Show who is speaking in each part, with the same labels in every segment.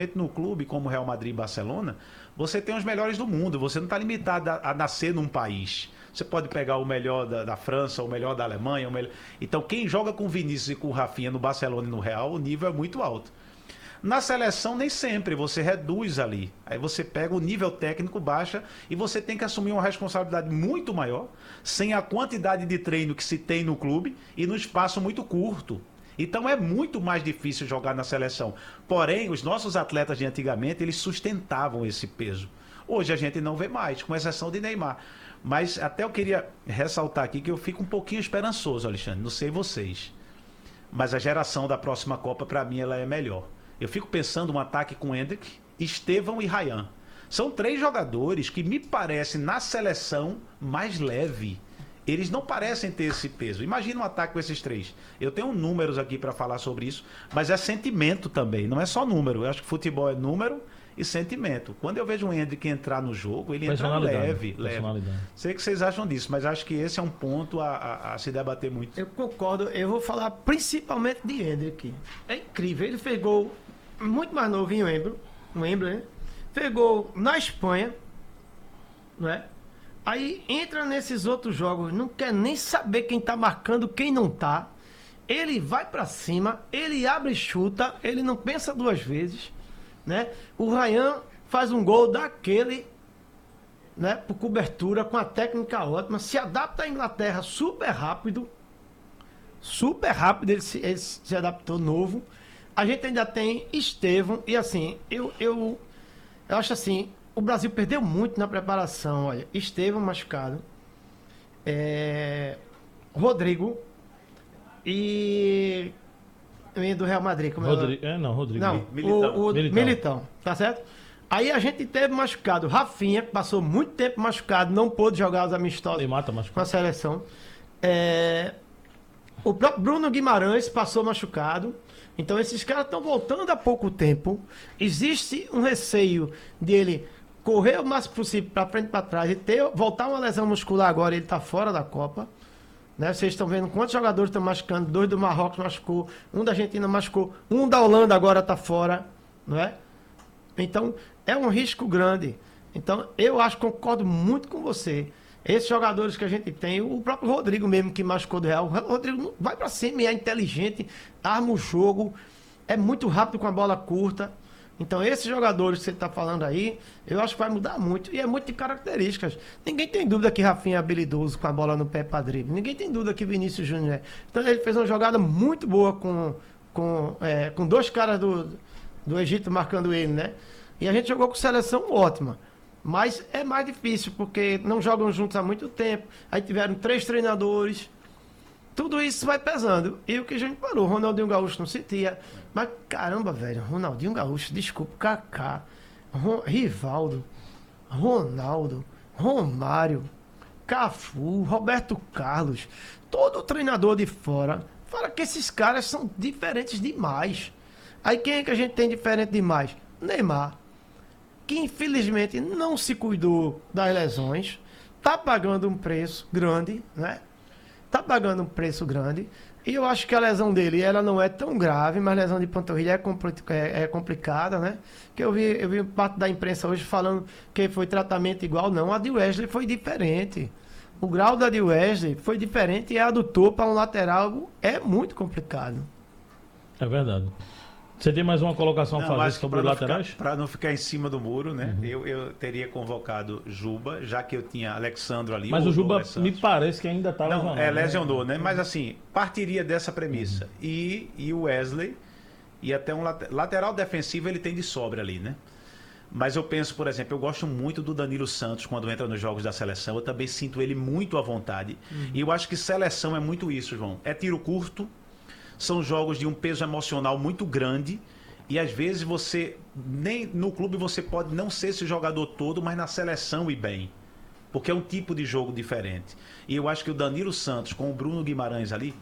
Speaker 1: no clube como Real Madrid e Barcelona, você tem os melhores do mundo. Você não está limitado a nascer num país. Você pode pegar o melhor da França, o melhor da Alemanha. Então, quem joga com o Vinícius e com o Rafinha no Barcelona e no Real, o nível é muito alto. Na seleção, nem sempre, você reduz ali. Aí você pega o nível técnico, baixa, e você tem que assumir uma responsabilidade muito maior, sem a quantidade de treino que se tem no clube e no espaço muito curto. Então é muito mais difícil jogar na seleção. Porém, os nossos atletas de antigamente, eles sustentavam esse peso. Hoje a gente não vê mais, com exceção de Neymar. Mas até eu queria ressaltar aqui que eu fico um pouquinho esperançoso, Alexandre. Não sei vocês. Mas a geração da próxima Copa, para mim, ela é melhor. Eu fico pensando um ataque com Endrick, Estevão e Ryan. São 3 jogadores que me parecem, na seleção, mais leve. Eles não parecem ter esse peso. Imagina um ataque com esses 3. Eu tenho números aqui para falar sobre isso, mas é sentimento também, não é só número. Eu acho que futebol é número e sentimento. Quando eu vejo o Endrick entrar no jogo, ele entra leve. Sei que vocês acham disso, mas acho que esse é um ponto a se debater muito.
Speaker 2: Eu concordo. Eu vou falar principalmente de Endrick. É incrível. Ele fez gol muito mais novo em Wembley, né? Fez gol na Espanha, não é? Aí entra nesses outros jogos, não quer nem saber quem tá marcando, quem não tá. Ele vai pra cima, ele abre e chuta, ele não pensa 2 vezes, né? O Ryan faz um gol daquele, né? Por cobertura, com a técnica ótima, se adapta à Inglaterra super rápido, ele se adaptou novo. A gente ainda tem Estevão, e assim, eu acho assim, o Brasil perdeu muito na preparação, olha, Estevão machucado, Rodrigo e do Real Madrid, como
Speaker 3: Rodrigo.
Speaker 2: Não,
Speaker 1: Militão.
Speaker 2: Militão, tá certo? Aí a gente teve machucado Rafinha, que passou muito tempo machucado, não pôde jogar os amistosos com a seleção. O próprio Bruno Guimarães passou machucado. Então esses caras estão voltando há pouco tempo. Existe um receio dele correr o máximo possível para frente e para trás e voltar uma lesão muscular agora. Ele está fora da Copa, né? Vocês estão vendo quantos jogadores estão machucando. 2 do Marrocos machucou, 1 da Argentina machucou, 1 da Holanda agora está fora, não é? Então é um risco grande. Então eu concordo muito com você. Esses jogadores que a gente tem, o próprio Rodrigo mesmo que machucou do Real, o Rodrigo vai pra cima e é inteligente, arma o jogo, é muito rápido com a bola curta. Então esses jogadores que você tá falando aí, eu acho que vai mudar muito. E é muito de características. Ninguém tem dúvida que Rafinha é habilidoso com a bola no pé pra drible. Ninguém tem dúvida que Vinícius Júnior é. Então ele fez uma jogada muito boa com 2 caras do Egito marcando ele, né? E a gente jogou com seleção ótima. Mas é mais difícil, porque não jogam juntos há muito tempo. Aí tiveram 3 treinadores. Tudo isso vai pesando. E o que a gente parou, Ronaldinho Gaúcho não sentia. Mas caramba, velho, Ronaldinho Gaúcho, desculpa, Kaká, Rivaldo, Ronaldo, Romário, Cafu, Roberto Carlos, todo treinador de fora fala que esses caras são diferentes demais. Aí quem é que a gente tem diferente demais? Neymar, que infelizmente não se cuidou das lesões, tá pagando um preço grande, né? Tá pagando um preço grande. E eu acho que a lesão dele, ela não é tão grave, mas a lesão de panturrilha é complicada, né? Que eu vi parte da imprensa hoje falando que foi tratamento igual. Não, a de Wesley foi diferente. O grau da de Wesley foi diferente e a adutor para um lateral é muito complicado.
Speaker 3: É verdade. Você tem mais uma colocação a fazer sobre os laterais?
Speaker 1: Para não ficar em cima do muro, né? Eu teria convocado Juba, já que eu tinha Alexandro ali.
Speaker 3: Mas o Juba me parece que ainda está lesionado.
Speaker 1: Não, lesionou, né? Mas assim, partiria dessa premissa. E o Wesley, e até um lateral defensivo ele tem de sobra ali, né? Mas eu penso, por exemplo, eu gosto muito do Danilo Santos quando entra nos jogos da seleção. Eu também sinto ele muito à vontade. E eu acho que seleção é muito isso, João. É tiro curto. São jogos de um peso emocional muito grande e às vezes nem no clube você pode não ser esse jogador todo, mas na seleção ir bem, porque é um tipo de jogo diferente. E eu acho que o Danilo Santos com o Bruno Guimarães ali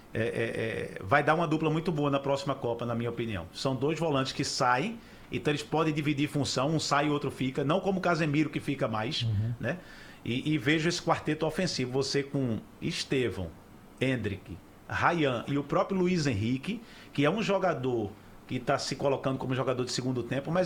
Speaker 1: vai dar uma dupla muito boa na próxima Copa, na minha opinião. São 2 volantes que saem, então eles podem dividir função, um sai e o outro fica, não como o Casemiro que fica mais, né? E vejo esse quarteto ofensivo, você com Estevão, Endrick, Ryan e o próprio Luiz Henrique, que é um jogador que está se colocando como jogador de segundo tempo, mas